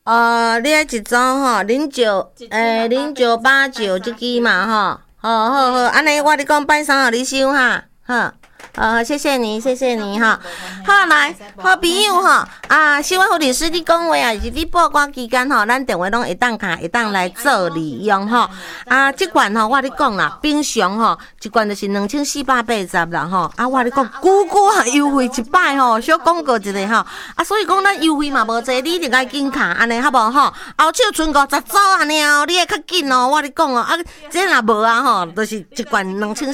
你爱一组吼0989这支嘛吼，好，安尼我你讲拜三互你收哈，好，谢谢你哈。好来，好朋友吼，新闻护理师你讲话啊，是你报关期间吼，咱电话拢会当来做利用吼。这罐吼，我你讲啦，平常吼一罐就是2480啦吼。我你讲，久优惠一摆吼，小广告一下吼。所以讲咱优惠嘛无济，你一定爱紧卡安尼好无吼？后手剩50组安尼哦，你会较紧哦。我你讲哦，这若无吼，就是一罐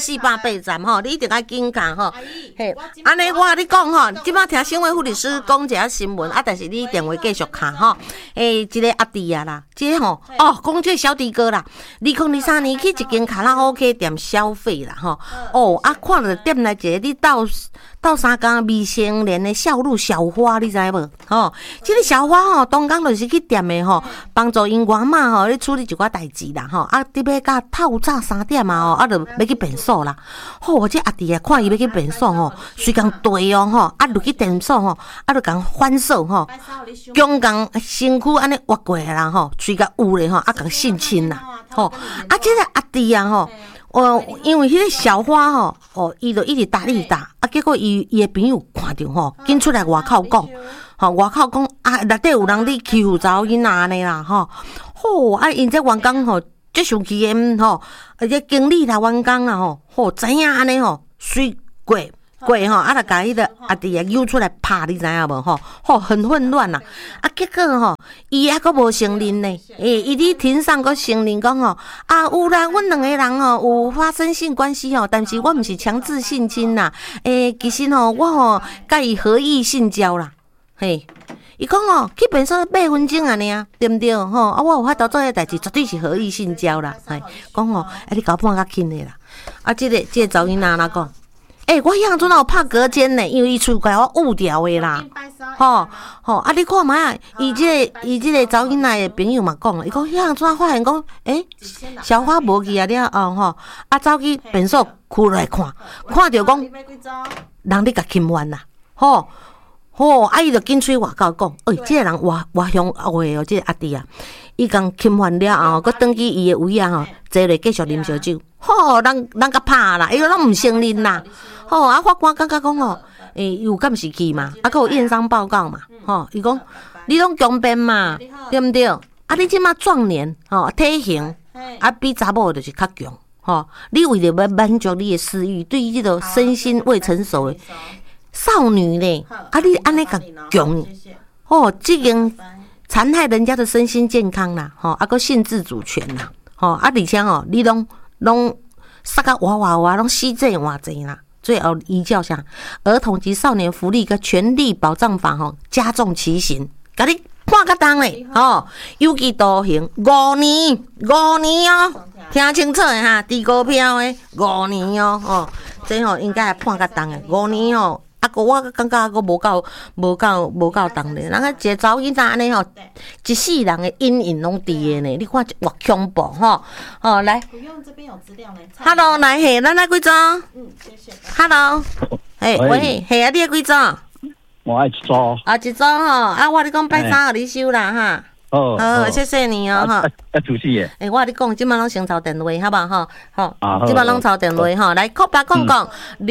2480吼，你一定爱紧卡吼。嘿，安尼我你讲吼，即摆听新闻护理师讲一下新闻但是你电话继续卡吼。一个阿弟啊啦，这吼讲这小弟哥啦，2023年去一间卡拉 OK 店消费啦吼。看到店内一个你到三工未成年的少女小花，你知无？这个小花吼，当工就是去店的吼，帮助因外妈吼咧处理一寡代志啦吼。伫要到透早3点就要去便所啦。这阿弟看伊要去便所吼，随共对吼，入去电所吼，就共反手吼，将共身躯安尼挖过啦吼，随甲有咧吼，共性侵啦吼。这个阿弟吼。因为迄个小花吼，伊就一直打，结果伊的朋友看到吼，紧出来外口讲，内底有人咧欺负查某囡仔安尼啦吼。因这员工吼，最生气的吼，这经理啦、员工啦吼，知影安尼吼，随过吼，就甲迄个阿弟揪出来拍，你知影无吼？很混乱啦。结果吼，伊还阁无承认呢。伊伫庭上阁承认讲吼，有啦，阮两个人吼有发生性关系吼，但是我毋是强制性侵啦。其实吼，我吼甲伊合意性交啦。伊讲去便所8分钟安尼对毋对吼？我有法度做迄代志，绝对是合意性交啦。讲你搞判较轻的啦。这个查某囡仔哪讲？我迄阵阵有拍隔间呢，因为伊厝甲我误掉的啦。你看嘛，伊这个查某囡仔的朋友嘛讲，伊讲迄阵阵发现讲，小花无去了走去便所开来看到讲，人咧甲侵犯啦，伊就紧催外口讲，这个人外乡话这个阿弟伊共侵犯了后，佮转去伊的位坐落继续啉烧酒，人甲拍啦，伊个拢毋承认啦。法官感觉讲有敢是去嘛？佮有验伤报告嘛？伊讲你拢强辩嘛，对毋对？你即马壮年体型比查某就是较强你为着要满足你的私欲，对于这个身心未成熟的少女呢，你安尼甲强这个残害人家的身心健康啦，佮性自主权啦，而且你拢杀甲哇，拢死这偌济啦。最后依照啥儿童及少年福利跟权利保障法加重其刑，甲你判较重嘞有期徒刑5年听清楚的哈，低高票的5年这应该判较重的5年我感觉无够重咧，人一个查某囡仔安尼一世人的阴影拢伫的呢，你看偌恐怖来。不用，这边有资料呢。Hello， 来咱来几组？谢谢。Hello， 喂，你几组？ 我爱一组。 一组我你讲拜三互你收啦哈。好，谢谢你主持的。 我跟你讲，即摆拢先抄电话，好不好？即摆拢抄电话来，0800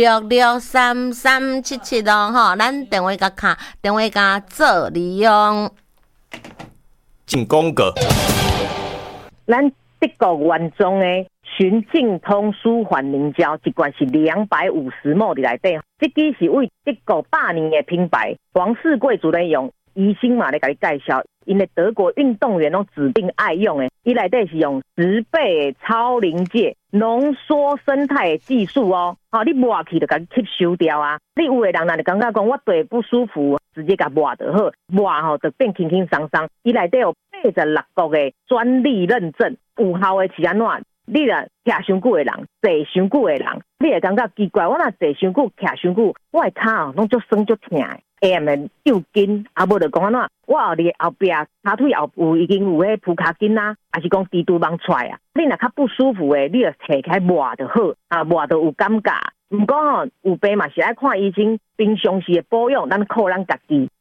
663377咱电话甲卡，电话甲做利用。 进广告。 咱德国原装的循净通舒缓凝胶，一罐是250ml内底，这支是为德国100年的品牌，皇室贵族咧用，医生嘛咧甲你介绍。因为德国运动员拢指定爱用的，伊内底是用10倍的超临界浓缩生态的技术你抹去就甲你吸收掉你有的人若是感觉讲我腿不舒服，直接甲抹就好，抹就变轻轻松松。伊内底有86国的专利认证，有效的是安怎？你若徛伤久的人，坐伤久的人，你会感觉奇怪，我若坐伤久、徛伤久，我的骹拢足酸足痛的。AM 又筋，无就讲安怎？我后日后壁骹腿后部已经有迄蹼骹筋还是讲蜘蛛网出来你若较不舒服的，你就摕起来抹就好抹就有感觉。毋过有病嘛是爱看医生，平常时的保养咱靠咱家己。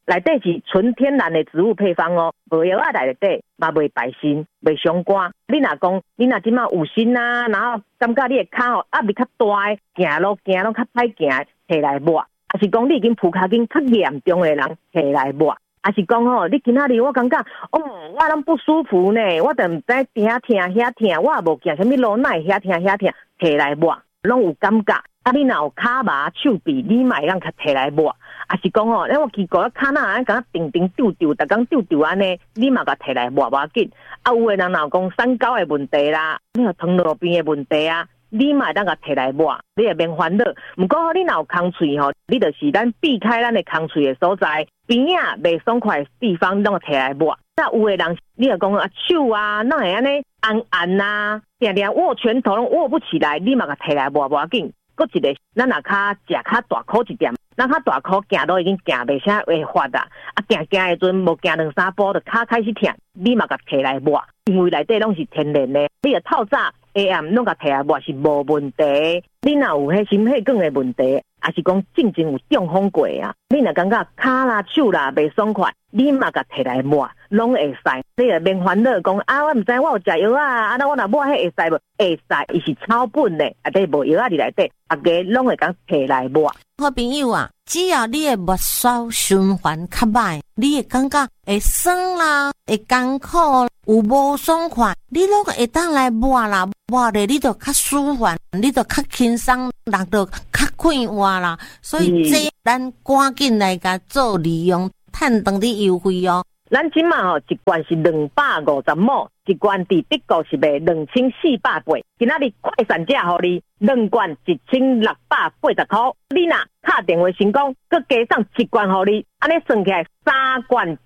内底是纯天然的植物配方哦，无药啊内底，嘛袂败身，袂伤肝。你若讲，你若即马有心啊，然后感觉你的骹吼压力较大的，行路拢较歹行，摕来抹。还是讲你已经跍骹筋较严重的人，摕来抹。还是讲吼，你今仔日我感觉，我拢不舒服呢，我都毋知遐疼遐疼，我也无行啥物路，哪会遐疼遐疼，摕来抹，拢有感觉。啊，你若有骹麻、手臂，你嘛会当较摕来抹。啊是讲吼，我奇怪，骹哪安敢定定丢丢，逐工丢丢安尼，你嘛甲摕来抹无要紧。啊，有诶人若讲三高的问题啦，你有糖尿病的问题啊。你嘛会当甲摕来抹，你会免烦恼。毋过你若有空喙吼，你就是咱避开咱的空喙的所在，边仔袂爽快的地方，拢摕来抹。那有的人，你若讲啊手啊，哪会安尼按啊，定定握拳头拢握不起来，你嘛甲摕来抹无要紧。搁一个，咱若食较大箍一点，咱较大箍行都已经行袂啥会发啦。啊，行的阵无行2-3步，就骹开始疼，你嘛甲摕来抹，因为内底拢是天然的，你个透早。AM 拢甲摕来抹是无问题，你若有迄心血管的问题，还是讲正有中风过啊？你若感觉骹啦、手啦袂爽快，你嘛甲摕来抹，拢会使。你若免烦恼讲啊，我毋知我有食药啊，啊那我若抹迄会使无？会使，伊是草本的，啊底无药啊伫内底，大家拢会讲摕来抹。 好朋友啊，只要你的末梢循环较歹，你会感觉会酸啦，会艰苦，有无爽快，你拢会当来抹啦，抹咧你就较舒缓，你就较轻松，人就较快活啦。所以这咱赶紧来甲做利用，趁长的优惠哦。 咱即马吼一罐是250亩，一罐伫德国是卖2480，今仔日快闪价互你2罐1680块，你若打电话成功，佮加上一罐互你，安尼算起来3罐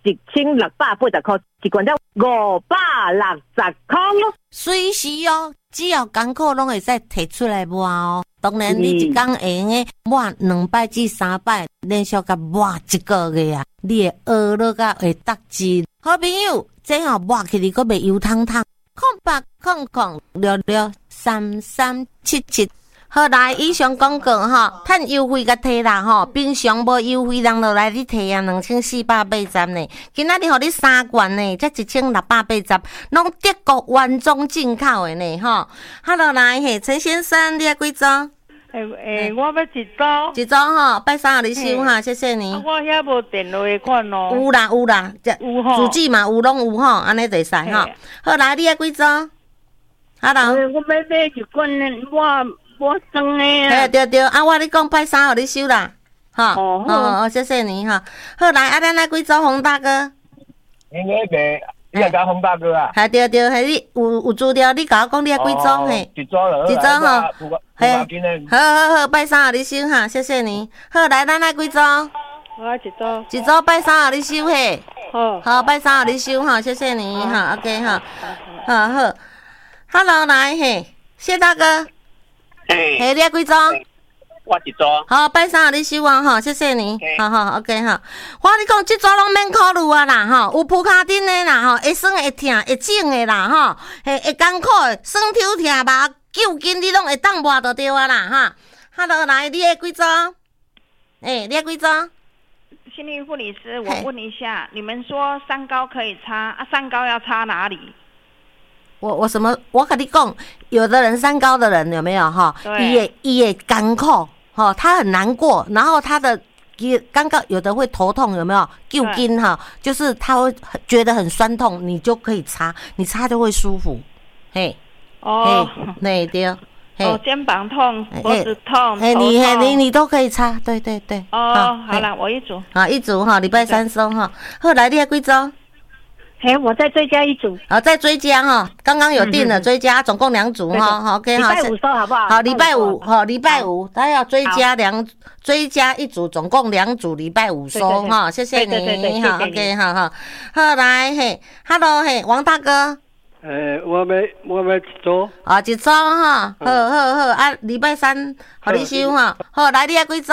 1680块，一罐才560块咯。 随时哦，只要艰苦拢会使摕出来抹哦。当然，你一工会用诶抹2摆至3摆，连续甲抹1个月啊，你会学落甲会得志。好朋友，这吼抹起嚟，佮袂油汤汤。0800633377。好来，以上广告吼，趁优惠甲摕啦吼，平常无优惠人落来你摕啊2480呢。今仔日互你3罐呢，才1680，拢德国原装进口的呢吼。好来嘿，陈先生，你要几组？ 我要一组。 一组吼，拜三互你收哈，谢谢你。 我遐无电话款哦。 有啦， 有吼。 主机嘛有拢有吼，安尼就会使吼。好来，你要几组？好啦。 我要买一罐我装的啊。 对，啊，我你讲拜三互你收啦，好，谢谢你哈。好来，啊，咱来几组洪大哥？ 应该给你来甲洪大哥啊。 对，嘿，你有资料，你甲我讲你要几组嘿？ 一组了， 一组哈。 嘿， 好，拜三互你收哈，谢谢你。好来，咱来几组？ 我一组。 一组拜三互你收嘿。 好， 拜三互你收哈，谢谢你哈 ，OK 哈。好，Hello 来嘿，谢大哥。嘿，你要几组？ 我一组。 好，拜三互你收啊吼，谢谢你。好 ，OK 哈。我你讲，这组拢免考虑啊啦吼，有跍骹筋的啦吼，会酸会疼会肿的啦吼，会艰苦的，酸抽疼目揪筋你拢会当抹就对啊啦哈。Hello， 来，你要几组？你要几组？ 心理护理师，我问一下，你们说三高可以擦啊？三高要擦哪里？ 我什么？我跟你讲，有的人三高的人有没有哈？也干扣哈，他很难过，然后他的刚刚有的会头痛，有没有？揪筋哈，就是他会觉得很酸痛，你就可以擦，你擦就会舒服。嘿，那对。 肩膀痛、脖子痛、头痛，你都可以擦，对。 好了，我一组。 好，一组哈，礼拜三收哈。后来你还几组？ 我再追加一组。 好，再追加哈，刚刚有定了追加，总共2组哈。好 ，OK 好。 礼拜5收好不好？ 好，礼拜5，礼拜5，他要追加一组，总共2组，礼拜5收哈。谢谢你，好 ，OK 好。后来嘿 ，Hello 嘿，王大哥。 我要一组。 一组哈，好啊，礼拜3互你收哈。好，来你要几组？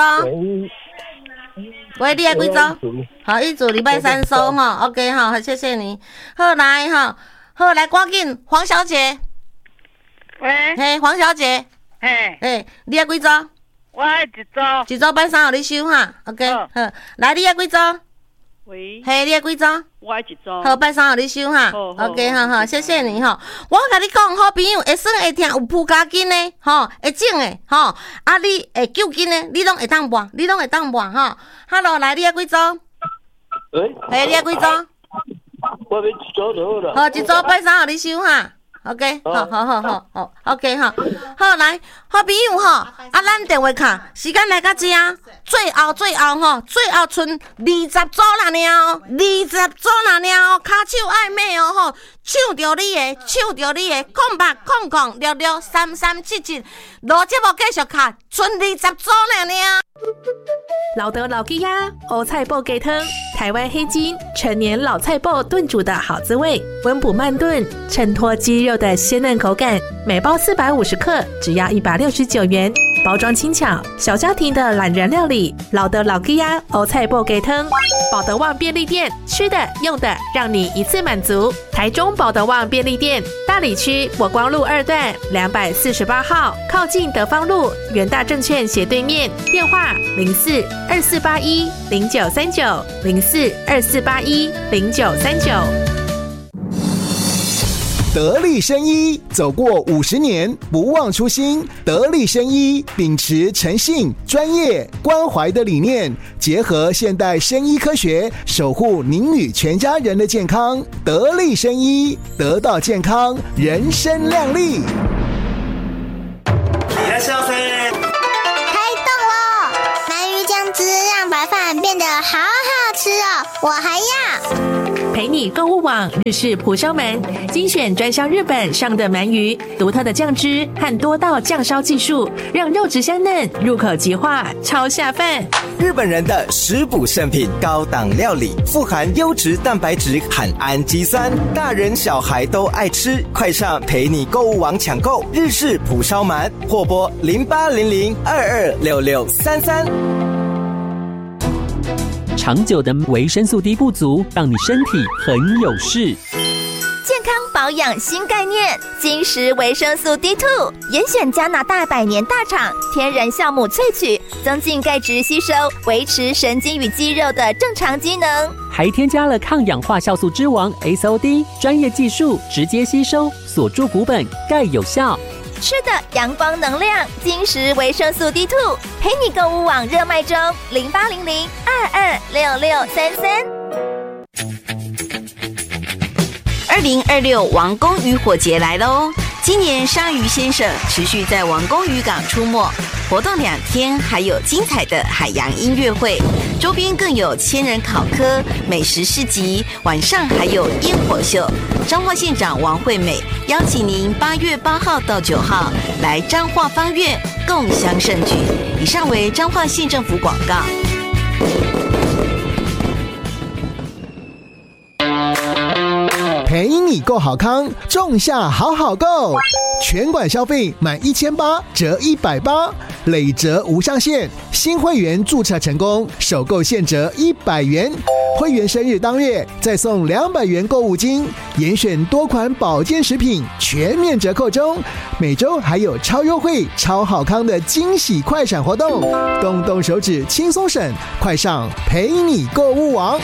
喂，你要几组？好，一组礼拜3收哈 ，OK 哈，谢谢你。好来哈，好来赶紧，黄小姐。 喂。 嘿，黄小姐。你要几组？ 我要一组。 一组拜三互你收哈 ，OK 好，来你要几组？ 喂， 嘿，你几组？ 我爱一组。 好，拜三号你收哈。OK， 好，谢谢你哈。我甲你讲，好朋友会算会听有铺家筋的，吼，会整的，吼，啊，你会救筋的，你拢会当办，你拢会当办哈。Hello， 来，你几组？嘿，你几组？ 我要一组就好了。 好，一组拜三号你收哈。OK， 好 ，OK， 好，来，好朋友吼，啊，咱电话卡时间来到这，最后吼，最后剩20组啦了，20组啦了，骹手爱买哦吼，抢着你的，0800663377，录节目继续卡，剩20组啦了。 老德老鸡鸭欧菜脯鸡汤，台湾黑金陈年老菜脯炖煮的好滋味，温补慢炖，衬托鸡肉的鲜嫩口感。每包450克，只要169元。包装轻巧，小家庭的懒人料理。老德老鸡鸭欧菜脯鸡汤，保德旺便利店，吃的用的让你一次满足。台中保德旺便利店，大里区国光路2段248号，靠近德芳路元大证券斜对面。电话04-2481-0939，04-2481-0939。 得力生医走过50年，不忘初心。得力生医秉持诚信、专业、关怀的理念，结合现代生医科学，守护您与全家人的健康。得力生医，得到健康，人生亮丽。 开动喽！鳗鱼酱汁让白饭变得好好吃哦，我还要。 陪你购物网日式蒲烧鳗，精选专销日本上的鳗鱼，独特的酱汁和多道酱烧技术，让肉质香嫩，入口即化，超下饭。 日本人的食补圣品，高档料理，富含优质蛋白质和氨基酸，大人小孩都爱吃。快上陪你购物网抢购日式蒲烧鳗，或拨0800226633。 长久的维生素 D 不足，让你身体很有事。 健康保养新概念，金石维生素 D2， 严选加拿大100年大厂天然酵母萃取，增进钙质吸收，维持神经与肌肉的正常机能。 还添加了抗氧化酵素之王 SOD， 专业技术直接吸收，锁住骨本，钙有效。 吃的阳光能量，金石维生素 D2， 陪你购物网热卖中，0800226633。 2026王宫渔火节来喽！今年鲨鱼先生持续在王宫渔港出没，活动2天，还有精彩的海洋音乐会，周边更有千人考科、美食市集，晚上还有烟火秀。彰化县长王惠美邀请您8月8号到9号来彰化芳苑共襄盛举。以上为彰化县政府广告。 陪你购好康，仲夏好好购，全馆消费满1800折180，累折无上限。新会员注册成功，首购现折100元。会员生日当月再送200元购物金，严选多款保健食品全面折扣中。每周还有超优惠、超好康的惊喜快闪活动，动动手指轻松省，快上陪你购物网。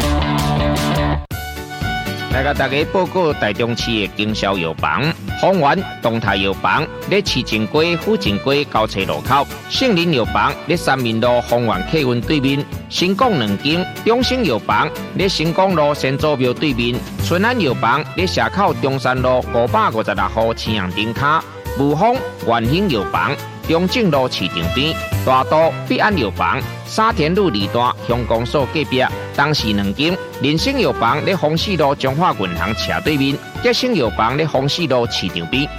来甲大家报告台中市的经销药房，丰源东泰药房在市正街、府正街交叉路口，杏林药房在三民路丰源客运对面，新港2间，中兴药房在新港路先祖庙对面，春安药房在社口中山路556号青阳顶卡，武丰元兴药房中正路市场边，大都必安药房沙田路2段乡公所隔壁，东市2间，人生药房在丰市路中华银行斜对面，吉生药房在丰市路市场边。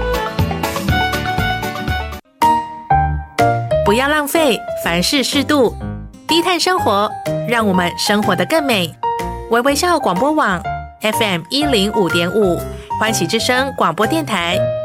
不要浪费，凡事适度，低碳生活，让我们生活得更美。微微笑广播网 FM105.5，欢喜之声广播电台。